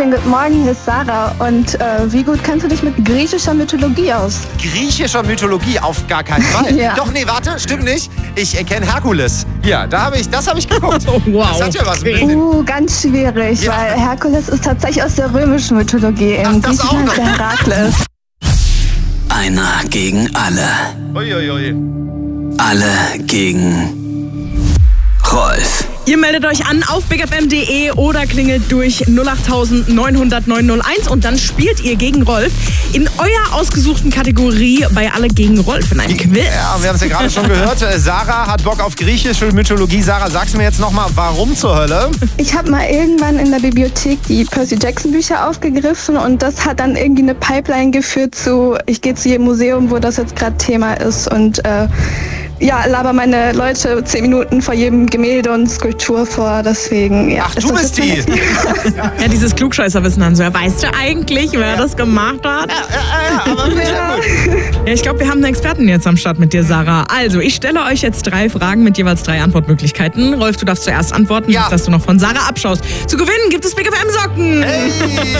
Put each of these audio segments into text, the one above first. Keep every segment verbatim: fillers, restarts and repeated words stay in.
Schönen guten Morgen, hier ist Sarah. Und äh, wie gut kennst du dich mit griechischer Mythologie aus? Griechischer Mythologie? Auf gar keinen Fall. Ja. Doch, nee, warte, stimmt nicht. Ich äh, kenne Herkules. Ja, da hab ich, das habe ich geguckt. Oh, wow. Das hat ja was mit Uh, ganz schwierig, Ja. weil Herkules ist tatsächlich aus der römischen Mythologie. Ach, Im das auch Griechenland noch. der Herakles. Einer gegen alle. Uiuiui. Alle gegen Rolf. Ihr meldet euch an auf big f m punkt d e oder klingelt durch null acht neun null null neun null eins und dann spielt ihr gegen Rolf in eurer ausgesuchten Kategorie bei Alle gegen Rolf in einem Quiz. Ja, wir haben es ja gerade schon gehört. Äh, Sarah hat Bock auf griechische Mythologie. Sarah, sag's mir jetzt nochmal, warum zur Hölle? Ich habe mal irgendwann in der Bibliothek die Percy Jackson Bücher aufgegriffen und das hat dann irgendwie eine Pipeline geführt zu, ich gehe zu jedem Museum, wo das jetzt gerade Thema ist und äh, ja, laber meine Leute zehn Minuten vor jedem Gemälde und Skulptur vor, deswegen, ja. Ach, ist du das bist jetzt die. meine- Ja, dieses Klugscheißerwissen dann so. Ja, weißt du eigentlich, wer das gemacht hat? Ja, ja, ja, aber finde ich ja gut. Ja, ich glaube, wir haben einen Experten jetzt am Start mit dir, Sarah. Also, ich stelle euch jetzt drei Fragen mit jeweils drei Antwortmöglichkeiten. Rolf, du darfst zuerst antworten, Ja. dass du noch von Sarah abschaust. Zu gewinnen gibt es Big F M-Socken. Hey.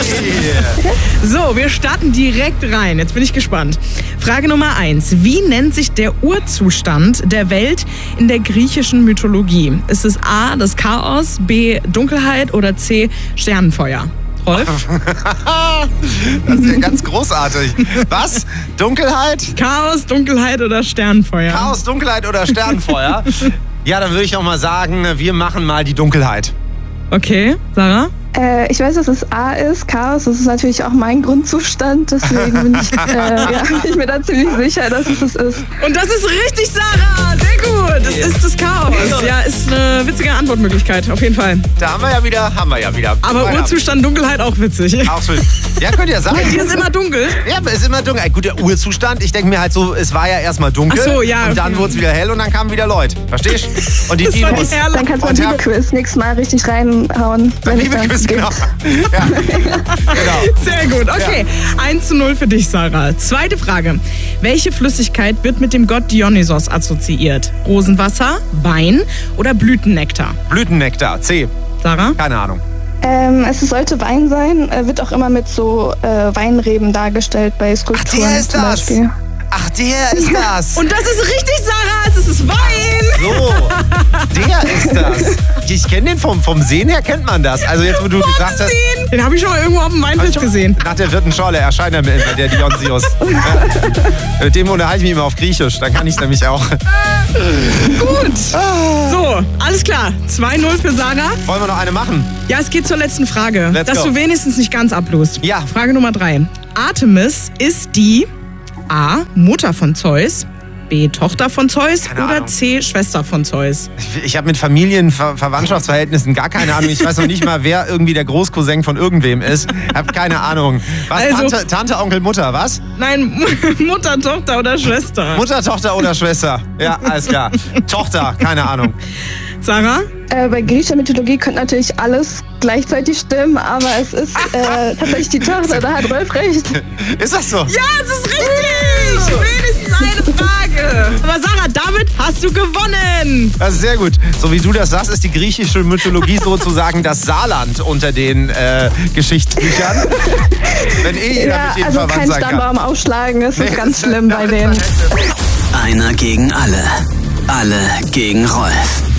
So, wir starten direkt rein. Jetzt bin ich gespannt. Frage Nummer eins. Wie nennt sich der Urzustand der Welt in der griechischen Mythologie? Ist es A, das Chaos, B, Dunkelheit oder C, Sternenfeuer? Rolf? Das ist ja ganz großartig. Was? Dunkelheit? Chaos, Dunkelheit oder Sternenfeuer? Chaos, Dunkelheit oder Sternenfeuer? Ja, dann würde ich auch mal sagen, wir machen mal die Dunkelheit. Okay, Sarah? Äh, ich weiß, dass es A ist, Chaos, das ist natürlich auch mein Grundzustand, deswegen bin ich, äh, ja, bin ich mir da ziemlich sicher, dass es es ist. Und das ist richtig, Sarah! Sehr gut! Es ist das Chaos. Ja, ist eine witzige Antwortmöglichkeit, auf jeden Fall. Da haben wir ja wieder, haben wir ja wieder. Aber Feierabend. Urzustand Dunkelheit auch witzig. Auch schön. Ja, könnt ihr sagen. Hier ist immer dunkel. Ja, aber es ist immer dunkel. Gut, der Urzustand, ich denke mir halt so, es war ja erstmal dunkel. Ach so, ja, Und dann okay. wurde es wieder hell und dann kamen wieder Leute. Verstehst du? Und die Das war Dinos. nicht herrlich. Dann kannst du Und beim Herr- Liebe-Quiz nächstes Mal richtig reinhauen. wenn es Liebe dann Quiz, gibt. genau. Ja. Genau. Sehr gut, okay. eins zu null für dich, Sarah. Zweite Frage. Welche Flüssigkeit wird mit dem Gott Dionysos assoziiert? Rosenwasser, Wein oder Blütennektar? Blütennektar, C. Sarah? Keine Ahnung. Ähm, es sollte Wein sein, äh, wird auch immer mit so äh, Weinreben dargestellt bei Skulpturen der ist zum das. Beispiel. Ach, der ist das. Und das ist richtig, Sarah. Es ist Wein. So, der ist das. Ich kenne den vom, vom Sehen her, kennt man das. Also jetzt, wo du gesagt hast, Sehen. Den habe ich schon mal irgendwo auf dem Weintisch gesehen. nach der vierten Schorle erscheint er mir immer, der Dionysios. Ja. Mit dem unterhalte ich mich immer auf Griechisch, dann kann ich nämlich auch. Gut. So, alles klar. zwei null für Sarah. Wollen wir noch eine machen? Ja, es geht zur letzten Frage. Let's dass go. du wenigstens nicht ganz ablust. Ja. Frage Nummer drei. Artemis ist die A. Mutter von Zeus, B. Tochter von Zeus Keine oder Ahnung. C. Schwester von Zeus? Ich, ich habe mit Familienverwandtschaftsverhältnissen gar keine Ahnung. Ich weiß noch nicht mal, wer irgendwie der Großcousin von irgendwem ist. Hab keine Ahnung. Was? Also- Tante, Tante, Onkel, Mutter, was? Nein, Mutter, Tochter oder Schwester? Mutter, Tochter oder Schwester? Ja, alles klar. Tochter, keine Ahnung. Sarah? Äh, bei griechischer Mythologie könnte natürlich alles gleichzeitig stimmen, aber es ist äh, tatsächlich die Tochter, da hat Rolf recht. Ist das so? Ja, es ist richtig! Wenigstens eine Frage. Aber Sarah, damit hast du gewonnen. Das ist sehr gut. So wie du das sagst, ist die griechische Mythologie sozusagen das Saarland unter den äh, Geschichtsbüchern. Wenn eh jeder Ja, mit jedem also verwandt kein sein kann. Stammbaum aufschlagen, das ist Nee, ganz das- schlimm bei das- denen. Einer gegen alle. Alle gegen Rolf.